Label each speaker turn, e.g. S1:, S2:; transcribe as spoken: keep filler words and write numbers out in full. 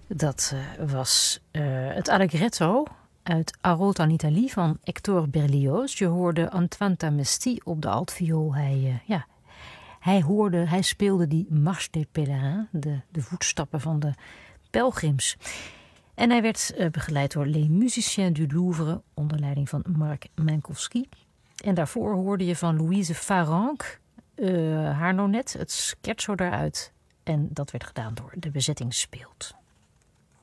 S1: Dat uh, was uh, het Allegretto uit A Rota in Italie van Hector Berlioz. Je hoorde Antoine Tamesti op de altviool. Hij, uh, ja, hij, hoorde, hij speelde die Marche des Pèlerins, de, de voetstappen van de pelgrims. En hij werd uh, begeleid door Les Musiciens du Louvre onder leiding van Mark Minkowski. En daarvoor hoorde je van Louise Farrenc, uh, haar nonet, het scherzo daaruit. En dat werd gedaan door de Bezettingsspeld.